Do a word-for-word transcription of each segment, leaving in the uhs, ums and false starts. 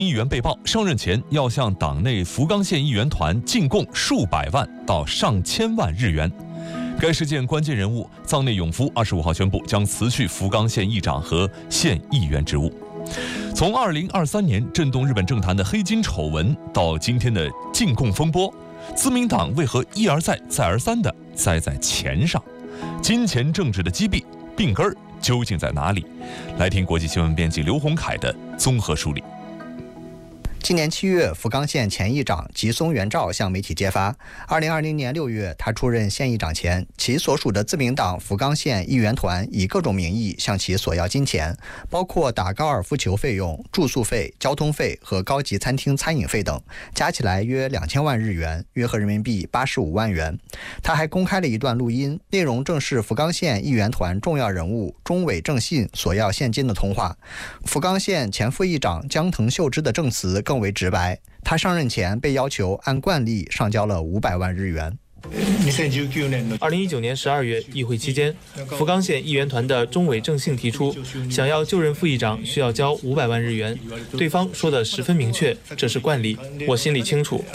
议员被曝上任前要向党内福冈县议员团进贡数百万到上千万日元。该事件关键人物藏内永夫二十五号宣布将辞去福冈县议长和县议员职务。从二零二三年震动日本政坛的黑金丑闻到今天的进贡风波，自民党为何一而再再而三地栽在钱上？金钱政治的积弊病根儿究竟在哪里？来听国际新闻编辑刘洪凯的综合梳理。 今年七月，福冈县前议长吉松元照向媒体揭发，二零二零年六月，他出任县议长前，其所属的自民党福冈县议员团以各种名义向其索要金钱，包括打高尔夫球费用、住宿费、交通费和高级餐厅餐饮费等，加起来约两千万日元，约合人民币八十五万元。他还公开了一段录音，内容正是福冈县议员团重要人物中尾正信索要现金的通话。福冈县前副议长江藤秀之的证词更为直白，他上任前被要求按惯例上交了五百万日元。 二零一九年十二月，议会期间，福冈县议员团的中尾正信提出，想要就任副议长需要交五百万日元。对方说的十分明确，这是惯例，我心里清楚。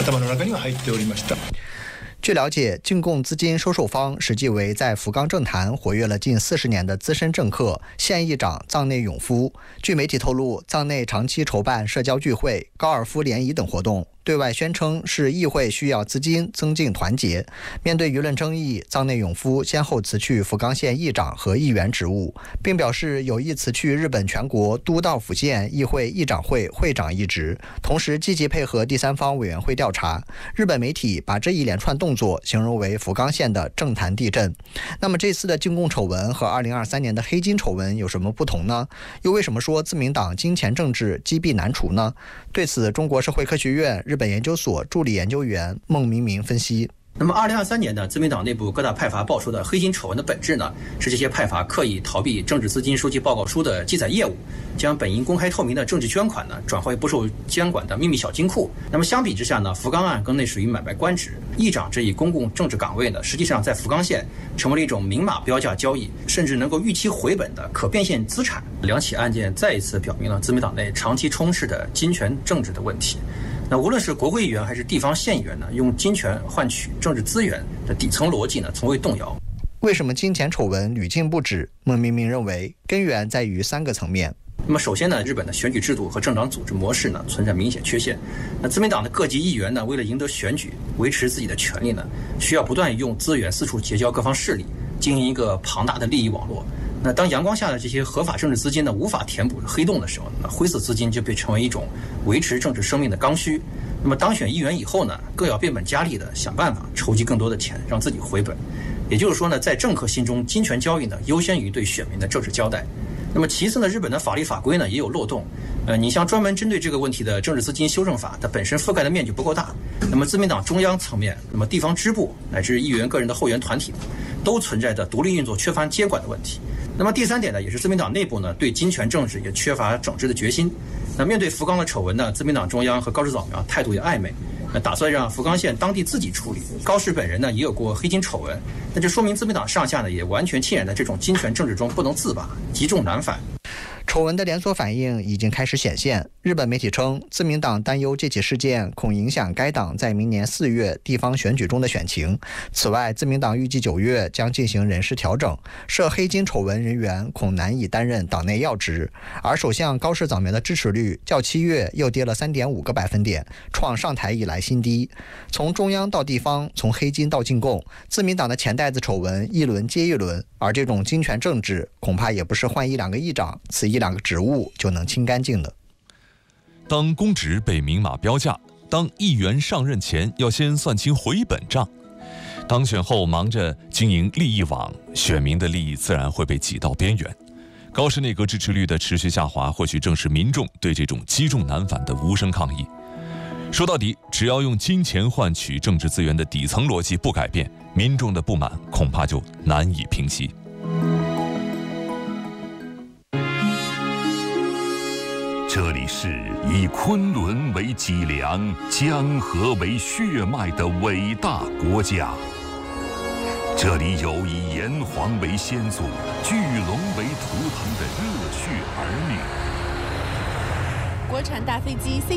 据了解，进贡资金收受方实际为在福冈政坛活跃了近四十年的资深政客县议长藏内永夫。据媒体透露，藏内长期筹办社交聚会、高尔夫联谊等活动，对外宣称是议会需要资金增进团结。面对舆论争议，藏内永夫先后辞去福冈县议长和议员职务，并表示有意辞去日本全国都道府县议会议长会会长一职，同时积极配合第三方委员会调查。日本媒体把这一连串动作形容为福冈县的政坛地震。那么这次的进贡丑闻和二零二三年的黑金丑闻有什么不同呢？又为什么说自民党金钱政治积弊难除呢？对此，中国社会科学院日本研究所助理研究员孟明明分析。 那么，二零二三年呢，自民党内部各大派阀爆出的黑金丑闻的本质呢，是这些派阀刻意逃避政治资金收集报告书的记载业务，将本应公开透明的政治捐款呢，转化为不受监管的秘密小金库。那么相比之下呢，福冈案更类属于买卖官职，议长这一公共政治岗位呢，实际上在福冈县成为了一种明码标价交易，甚至能够预期回本的可变现资产。两起案件再一次表明了自民党内长期充斥的金权政治的问题。那无论是国会议员还是地方县议员呢，用金权换取政治资源的底层逻辑呢，从未动摇。 为什么金钱丑闻屡禁不止？孟明明认为，根源在于三个层面。 那么首先呢，日本的选举制度和政党组织模式呢存在明显缺陷。那自民党的各级议员呢，为了赢得选举、维持自己的权利呢，需要不断用资源四处结交各方势力，经营一个庞大的利益网络。那当阳光下的这些合法政治资金呢无法填补黑洞的时候，那灰色资金就被成为一种维持政治生命的刚需。那么当选议员以后呢，更要变本加厉的想办法筹集更多的钱，让自己回本。也就是说呢，在政客心中，金权交易呢优先于对选民的政治交代。那么其次呢，日本的法律法规呢也有漏洞。呃，你像专门针对这个问题的政治资金修正法，它本身覆盖的面就不够大。那么自民党中央层面，那么地方支部乃至议员个人的后援团体，都存在着独立运作、缺乏监管的问题。那么第三点呢，也是自民党内部呢对金权政治也缺乏整治的决心。那面对福冈的丑闻呢，自民党中央和高市早苗态度也暧昧，那打算让福冈县当地自己处理。高市本人呢也有过黑金丑闻，那就说明自民党上下呢也完全浸染在这种金权政治中不能自拔，积重难返。 丑闻的连锁反应已经开始显现。日本媒体称，自民党担忧这起事件恐影响该党在明年四月地方选举中的选情。此外，自民党预计九月将进行人事调整，涉黑金丑闻人员恐难以担任党内要职。而首相高市早苗的支持率较七月又跌了 三点五个百分点，创上台以来新低。从中央到地方，从黑金到进贡，自民党的钱袋子丑闻一轮接一轮，而这种金权政治恐怕也不是换一两个议长，此一两个职务就能清干净的。 当公职被明码标价，当议员上任前要先算清回本账，当选后忙着经营利益网，选民的利益自然会被挤到边缘。高市内阁支持率的持续下滑，或许正是民众对这种积重难返的无声抗议。说到底，只要用金钱换取政治资源的底层逻辑不改变，民众的不满恐怕就难以平息。 这里是以昆仑为脊梁、江河为血脉的伟大国家。这里有以炎黄为先祖、巨龙为图腾的热血儿女。 国产大飞机 C